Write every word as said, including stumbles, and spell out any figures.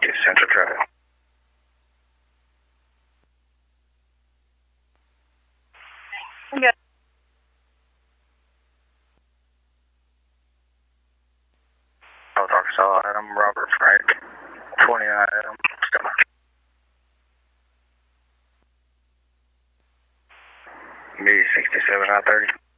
Get Central traffic. Yeah. South Arkansas, Adam, Robert Frank, twenty-nine Adam, Stella. B sixty-seven I thirty.